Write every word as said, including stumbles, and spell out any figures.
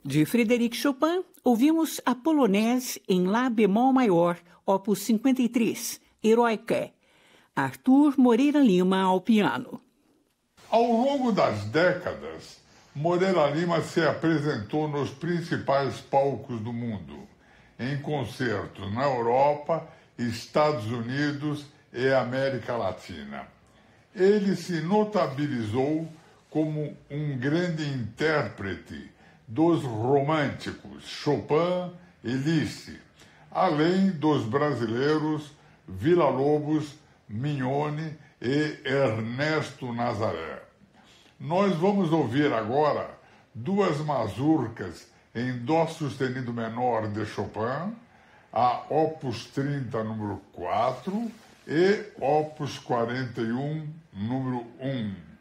De Frédéric Chopin, ouvimos a Polonaise em Lá bemol maior, opus cinquenta e três, Heroica. Arthur Moreira Lima ao piano. Ao longo das décadas, Moreira Lima se apresentou nos principais palcos do mundo, em concertos na Europa, Estados Unidos e América Latina. Ele se notabilizou como um grande intérprete dos românticos Chopin e Liszt, além dos brasileiros Villa-Lobos, Mignone e Ernesto Nazaré. Nós vamos ouvir agora duas mazurcas em Dó sustenido menor de Chopin, a Opus trinta, número quatro, e Opus quarenta e um, número um.